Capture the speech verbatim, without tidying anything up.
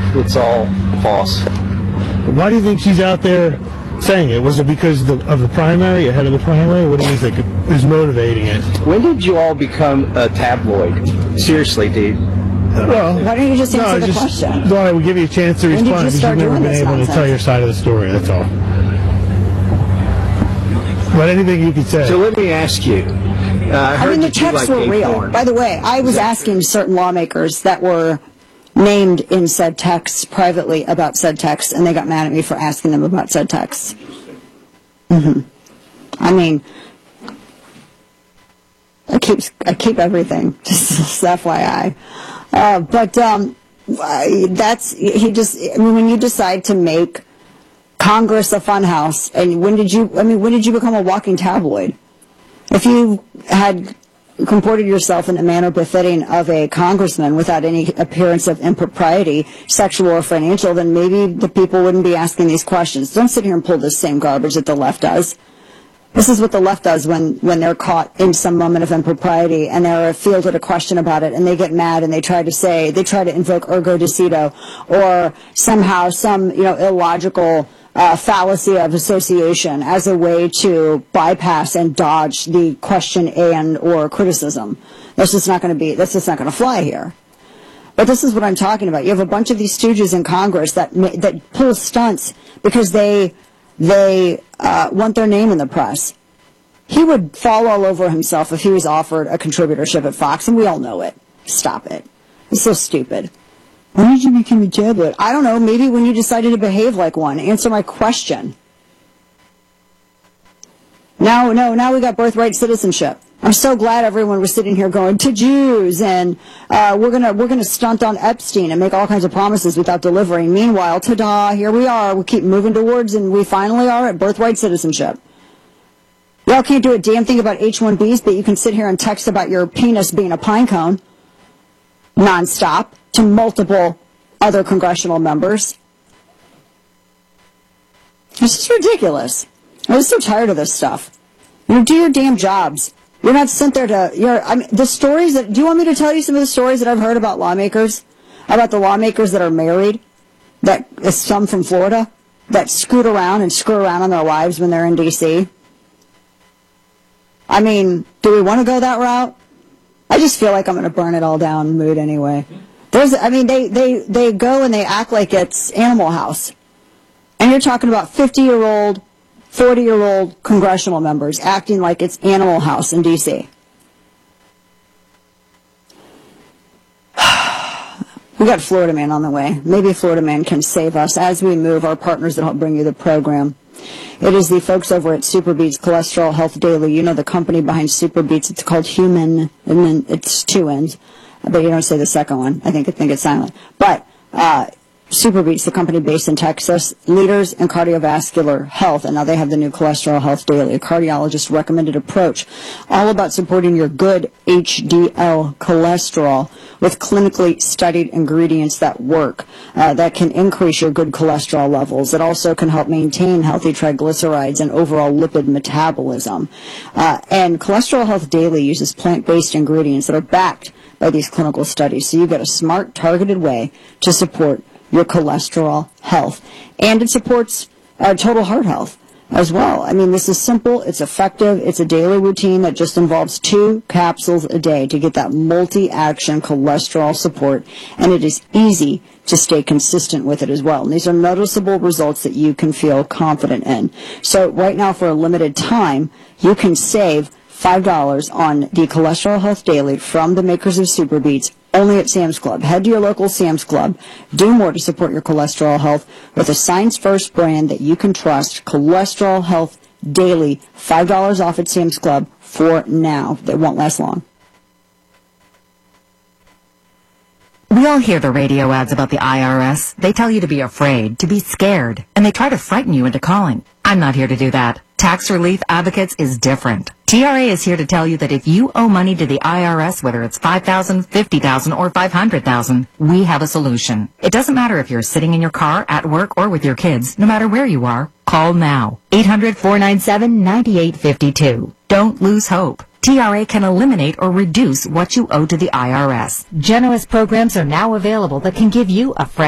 it's all false. Why do you think she's out there saying it? Was it because of the, of the primary, ahead of the primary? What do you think is motivating it? When did you all become a tabloid? Seriously, dude. Uh, well, why don't you just answer no, the just, question? No, I will give you a chance to when respond because you you've never been able nonsense? to tell your side of the story, that's all. But anything you could say. So let me ask you. Uh, I, I mean, the texts like were real. porn. By the way, I was asking certain lawmakers that were named in said texts privately about said texts, and they got mad at me for asking them about said texts. Mm-hmm. I mean, I keep I keep everything, just F Y I. Uh, but um, that's he just. I mean, when you decide to make Congress a funhouse, and when did you? I mean, when did you become a walking tabloid? If you had comported yourself in a manner befitting of a congressman without any appearance of impropriety, sexual or financial, then maybe the people wouldn't be asking these questions. Don't sit here and pull this same garbage that the left does. This is what the left does when, when they're caught in some moment of impropriety and they're fielded a question about it and they get mad and they try to say, they try to invoke ergo dicito or somehow some, you know, illogical Uh, fallacy of association as a way to bypass and dodge the question and or criticism. That's just not going to be, that's just not going to fly here. But this is what I'm talking about. You have a bunch of these stooges in Congress that that pull stunts because they they uh, want their name in the press. He would fall all over himself if he was offered a contributorship at Fox, and we all know it. Stop it. It's so stupid. When did you become a tabloid? I don't know. Maybe when you decided to behave like one. Answer my question. Now, no, now we got birthright citizenship. I'm so glad everyone was sitting here going to Jews and uh, we're gonna we're gonna stunt on Epstein and make all kinds of promises without delivering. Meanwhile, ta-da! Here we are. We keep moving towards, and we finally are at birthright citizenship. Y'all can't do a damn thing about H one Bs, but you can sit here and text about your penis being a pine cone nonstop to multiple other congressional members. This is ridiculous. I'm so tired of this stuff. You know, do your damn jobs. You're not sent there to. You're. I mean, the stories that. Do you want me to tell you some of the stories that I've heard about lawmakers, about the lawmakers that are married, that some from Florida, that scoot around and screw around on their wives when they're in D C? I mean, do we want to go that route? I just feel like I'm going to burn it all down mood anyway. There's, I mean, they, they, they go and they act like it's Animal House. And you're talking about fifty-year-old, forty-year-old congressional members acting like it's Animal House in D C We got Florida Man on the way. Maybe Florida Man can save us as we move our partners that help bring you the program. It is the folks over at SuperBeets Cholesterol Health Daily. You know the company behind SuperBeets. It's called Human, and then it's two N's. But you don't say the second one. I think I think it's silent. But uh, SuperBeets, the company based in Texas, leaders in cardiovascular health, and now they have the new Cholesterol Health Daily, a cardiologist recommended approach, all about supporting your good H D L cholesterol with clinically studied ingredients that work, uh, that can increase your good cholesterol levels. It also can help maintain healthy triglycerides and overall lipid metabolism. Uh, and Cholesterol Health Daily uses plant-based ingredients that are backed by these clinical studies. So you get a smart, targeted way to support your cholesterol health. And it supports uh, total heart health as well. I mean, this is simple, it's effective, it's a daily routine that just involves two capsules a day to get that multi-action cholesterol support, and it is easy to stay consistent with it as well. And these are noticeable results that you can feel confident in. So right now, for a limited time, you can save five dollars on the Cholesterol Health Daily from the makers of SuperBeets only at Sam's Club. Head to your local Sam's Club. Do more to support your cholesterol health with a science-first brand that you can trust. Cholesterol Health Daily, five dollars off at Sam's Club for now. They won't last long. We all hear the radio ads about the I R S. They tell you to be afraid, to be scared, and they try to frighten you into calling. I'm not here to do that. Tax Relief Advocates is different. T R A is here to tell you that if you owe money to the I R S, whether it's five thousand dollars, fifty thousand dollars, or five hundred thousand dollars, we have a solution. It doesn't matter if you're sitting in your car, at work, or with your kids. No matter where you are, call now. eight hundred, four nine seven, nine eight five two. Don't lose hope. T R A can eliminate or reduce what you owe to the I R S. Generous programs are now available that can give you a fresh